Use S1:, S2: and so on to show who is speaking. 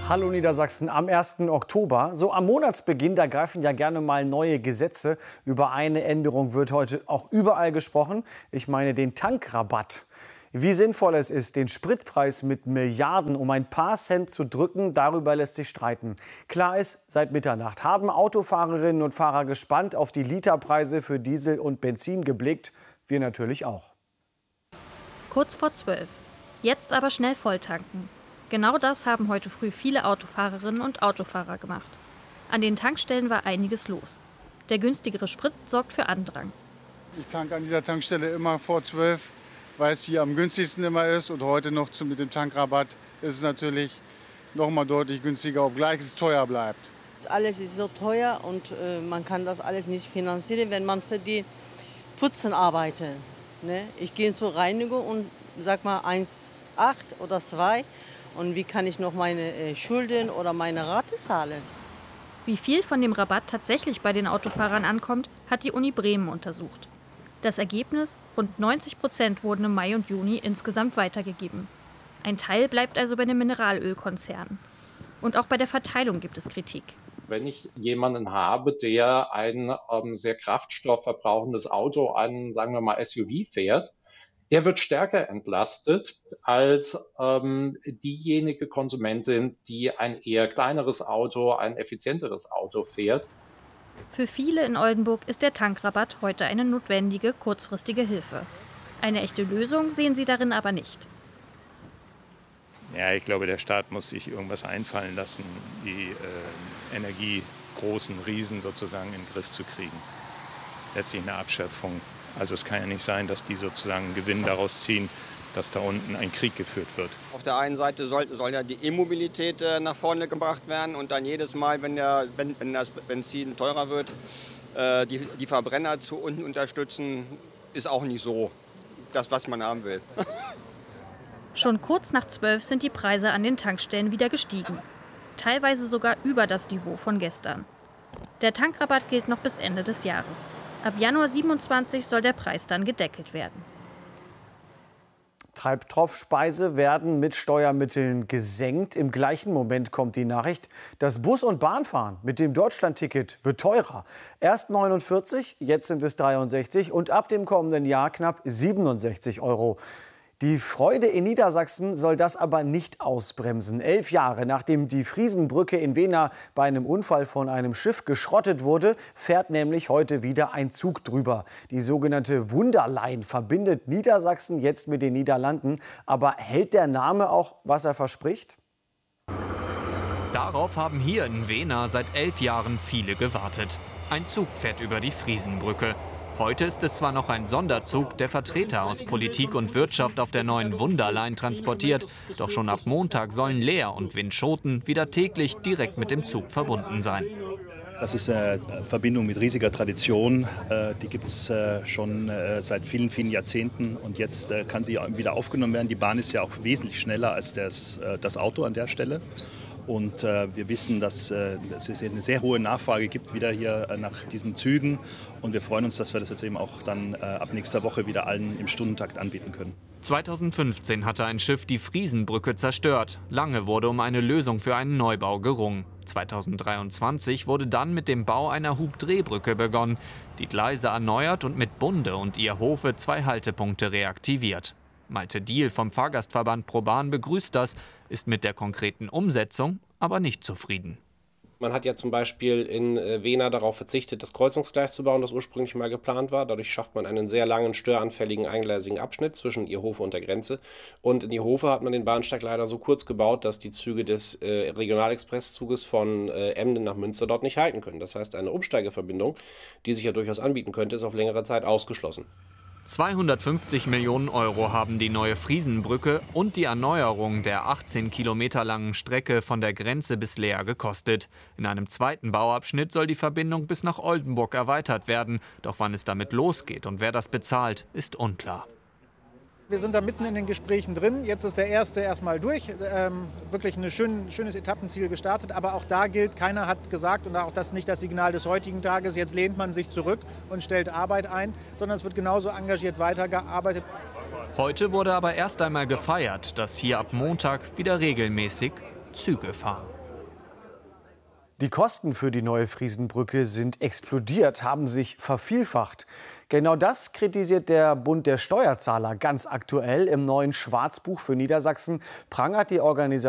S1: Hallo Niedersachsen, am 1. Oktober, so am Monatsbeginn, da greifen ja gerne mal neue Gesetze. Über eine Änderung wird heute auch überall gesprochen. Ich meine den Tankrabatt. Wie sinnvoll es ist, den Spritpreis mit Milliarden um ein paar Cent zu drücken, darüber lässt sich streiten. Klar ist, seit Mitternacht haben Autofahrerinnen und Fahrer gespannt auf die Literpreise für Diesel und Benzin geblickt. Wir natürlich auch.
S2: Kurz vor 12. Jetzt aber schnell volltanken. Genau das haben heute früh viele Autofahrerinnen und Autofahrer gemacht. An den Tankstellen war einiges los. Der günstigere Sprit sorgt für Andrang.
S3: Ich tanke an dieser Tankstelle immer vor 12, weil es hier am günstigsten immer ist. Und heute noch mit dem Tankrabatt ist es natürlich noch mal deutlich günstiger, obgleich es teuer bleibt.
S4: Alles ist so teuer und man kann das alles nicht finanzieren, wenn man für die Putzen arbeitet. Ne? Ich gehe zur Reinigung und sag mal 1,8 oder 2. Und wie kann ich noch meine Schulden oder meine Rate zahlen?
S2: Wie viel von dem Rabatt tatsächlich bei den Autofahrern ankommt, hat die Uni Bremen untersucht. Das Ergebnis: rund 90% wurden im Mai und Juni insgesamt weitergegeben. Ein Teil bleibt also bei den Mineralölkonzernen. Und auch bei der Verteilung gibt es Kritik.
S5: Wenn ich jemanden habe, der ein sehr kraftstoffverbrauchendes Auto, sagen wir mal SUV fährt, der wird stärker entlastet als diejenige Konsumentin, die ein eher kleineres Auto, ein effizienteres Auto fährt.
S2: Für viele in Oldenburg ist der Tankrabatt heute eine notwendige, kurzfristige Hilfe. Eine echte Lösung sehen sie darin aber nicht.
S6: Ja, ich glaube, der Staat muss sich irgendwas einfallen lassen, die energiegroßen Riesen sozusagen in den Griff zu kriegen. Letztlich eine Abschöpfung. Also es kann ja nicht sein, dass die sozusagen einen Gewinn daraus ziehen, dass da unten ein Krieg geführt wird.
S7: Auf der einen Seite soll ja die E-Mobilität nach vorne gebracht werden und dann jedes Mal, wenn das Benzin teurer wird, die Verbrenner zu unten unterstützen, ist auch nicht so das, was man haben will.
S2: Schon kurz nach 12 sind die Preise an den Tankstellen wieder gestiegen. Teilweise sogar über das Niveau von gestern. Der Tankrabatt gilt noch bis Ende des Jahres. Ab Januar 27 soll der Preis dann gedeckelt werden.
S1: Treibstoffpreise werden mit Steuermitteln gesenkt. Im gleichen Moment kommt die Nachricht, das Bus- und Bahnfahren mit dem Deutschlandticket wird teurer. Erst 49, jetzt sind es 63 und ab dem kommenden Jahr knapp 67 €. Die Freude in Niedersachsen soll das aber nicht ausbremsen. 11 Jahre nachdem die Friesenbrücke in Wehna bei einem Unfall von einem Schiff geschrottet wurde, fährt nämlich heute wieder ein Zug drüber. Die sogenannte Wunderline verbindet Niedersachsen jetzt mit den Niederlanden. Aber hält der Name auch, was er verspricht?
S8: Darauf haben hier in Wehna seit 11 Jahren viele gewartet. Ein Zug fährt über die Friesenbrücke. Heute ist es zwar noch ein Sonderzug, der Vertreter aus Politik und Wirtschaft auf der neuen Wunderline transportiert, doch schon ab Montag sollen Leer und Winschoten wieder täglich direkt mit dem Zug verbunden sein.
S9: Das ist eine Verbindung mit riesiger Tradition. Die gibt es schon seit vielen, vielen Jahrzehnten. Und jetzt kann sie wieder aufgenommen werden. Die Bahn ist ja auch wesentlich schneller als das Auto an der Stelle. Und wir wissen, dass es eine sehr hohe Nachfrage gibt wieder hier nach diesen Zügen. Und wir freuen uns, dass wir das jetzt eben auch dann ab nächster Woche wieder allen im Stundentakt anbieten können.
S8: 2015 hatte ein Schiff die Friesenbrücke zerstört. Lange wurde um eine Lösung für einen Neubau gerungen. 2023 wurde dann mit dem Bau einer Hubdrehbrücke begonnen, die Gleise erneuert und mit Bunde und ihr Hofe 2 Haltepunkte reaktiviert. Malte Diehl vom Fahrgastverband ProBahn begrüßt das, ist mit der konkreten Umsetzung aber nicht zufrieden.
S10: Man hat ja zum Beispiel in Wehna darauf verzichtet, das Kreuzungsgleis zu bauen, das ursprünglich mal geplant war. Dadurch schafft man einen sehr langen, störanfälligen, eingleisigen Abschnitt zwischen Ierhofe und der Grenze. Und in Ierhofe hat man den Bahnsteig leider so kurz gebaut, dass die Züge des Regionalexpresszuges von Emden nach Münster dort nicht halten können. Das heißt, eine Umsteigeverbindung, die sich ja durchaus anbieten könnte, ist auf längere Zeit ausgeschlossen.
S8: 250 Millionen € haben die neue Friesenbrücke und die Erneuerung der 18 Kilometer langen Strecke von der Grenze bis Leer gekostet. In einem zweiten Bauabschnitt soll die Verbindung bis nach Oldenburg erweitert werden. Doch wann es damit losgeht und wer das bezahlt, ist unklar.
S11: Wir sind da mitten in den Gesprächen drin. Jetzt ist der erste erstmal durch. Wirklich ein schönes Etappenziel gestartet. Aber auch da gilt, keiner hat gesagt, und auch das ist nicht das Signal des heutigen Tages, jetzt lehnt man sich zurück und stellt Arbeit ein, sondern es wird genauso engagiert weitergearbeitet.
S8: Heute wurde aber erst einmal gefeiert, dass hier ab Montag wieder regelmäßig Züge fahren.
S1: Die Kosten für die neue Friesenbrücke sind explodiert, haben sich vervielfacht. Genau das kritisiert der Bund der Steuerzahler ganz aktuell. Im neuen Schwarzbuch für Niedersachsen prangert die Organisation